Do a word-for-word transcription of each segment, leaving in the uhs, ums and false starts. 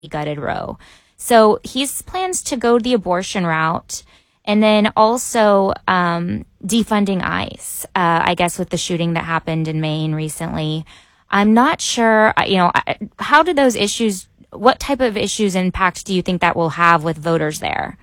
gutted Roe. So he's plans to go the abortion route, and then also um, defunding ICE, uh, I guess with the shooting that happened in Maine recently. I'm not sure, you know, how do those issues, what type of issues impact do you think that will have with voters there?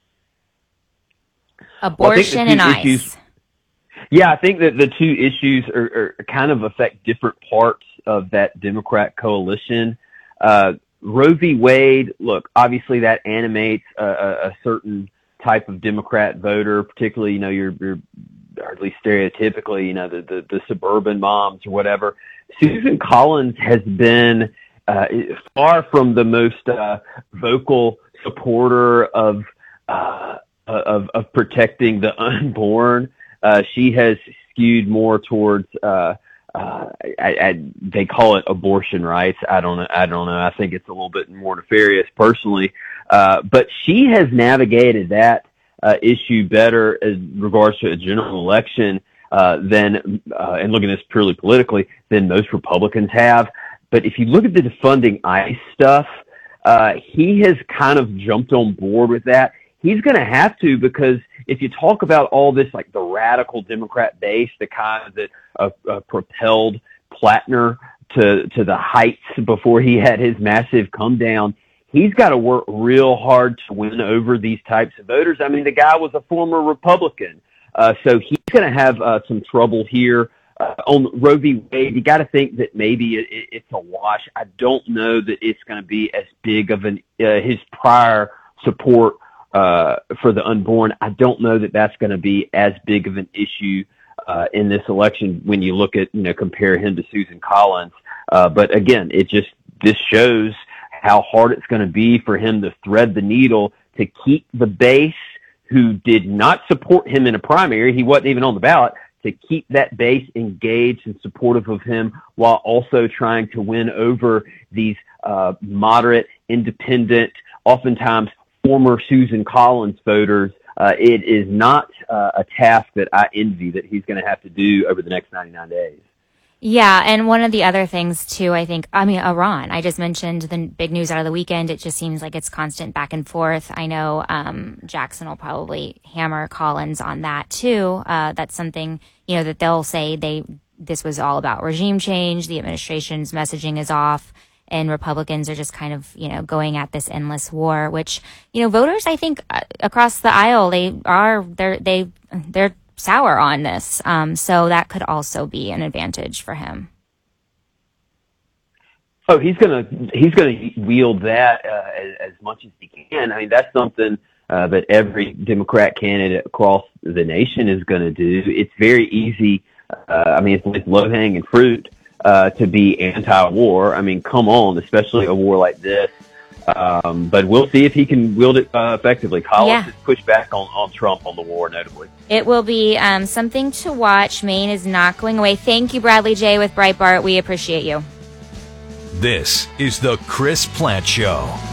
Abortion well, and issues, ICE. Yeah, I think that the two issues are, are kind of affect different parts of that Democrat coalition. Uh, Roe v. Wade, look, obviously that animates a, a, a certain type of Democrat voter, particularly, you know, your, your or at least stereotypically, you know, the, the, the suburban moms or whatever. Susan Collins has been uh, far from the most uh, vocal supporter of, uh, of of protecting the unborn. Uh, she has skewed more towards uh, uh, I, I, they call it abortion rights. I don't know. I don't know. I think it's a little bit more nefarious personally. Uh, but she has navigated that uh, issue better as regards to a general election uh, than, uh, and looking at this purely politically, than most Republicans have. But if you look at the defunding ICE stuff, uh, he has kind of jumped on board with that. He's going to have to, because if you talk about all this, like the radical Democrat base, the kind that uh, uh, propelled Plattner to, to the heights before he had his massive come down, he's got to work real hard to win over these types of voters. I mean, the guy was a former Republican, uh, so he's going to have uh, some trouble here. Uh, on Roe v. Wade, you got to think that maybe it, it, it's a wash. I don't know that it's going to be as big of an uh, his prior support uh for the unborn. I don't know that that's going to be as big of an issue uh in this election when you look at, you know, compare him to Susan Collins. Uh but again, it just, this shows how hard it's going to be for him to thread the needle to keep the base who did not support him in a primary, he wasn't even on the ballot, to keep that base engaged and supportive of him while also trying to win over these uh moderate, independent, oftentimes former Susan Collins voters. Uh, it is not uh, a task that I envy that he's going to have to do over the next ninety-nine days. Yeah, and one of the other things, too, I think, I mean, Iran, I just mentioned the big news out of the weekend. It just seems like it's constant back and forth. I know um, Jackson will probably hammer Collins on that, too. Uh, that's something, you know, that they'll say they this was all about regime change. The administration's messaging is off. And Republicans are just kind of, you know, going at this endless war, which, you know, voters, I think, uh, across the aisle, they are, they're, they, they're sour on this. Um, so that could also be an advantage for him. Oh, he's going to, he's going to wield that uh, as, as much as he can. I mean, that's something uh, that every Democrat candidate across the nation is going to do. It's very easy. Uh, I mean, it's, it's low-hanging fruit. Uh, to be anti-war. I mean, come on, especially a war like this. Um, but we'll see if he can wield it uh, effectively. Collins yeah. has pushed back on, on Trump on the war, notably. It will be um, something to watch. Maine is not going away. Thank you, Bradley J. with Breitbart. We appreciate you. This is the Chris Plante Show.